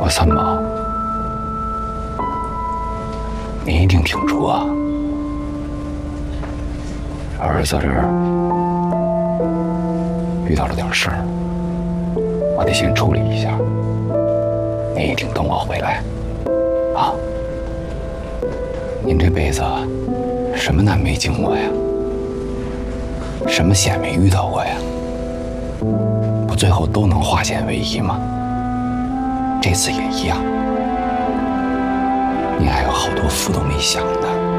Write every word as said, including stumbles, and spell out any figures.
我三宝，你一定挺住啊！儿子这儿遇到了点事儿，我得先处理一下。你一定等我回来啊！您这辈子什么难没经过呀？什么险没遇到过呀？不最后都能化险为夷吗？这次也一样。你还有好多福都没享呢。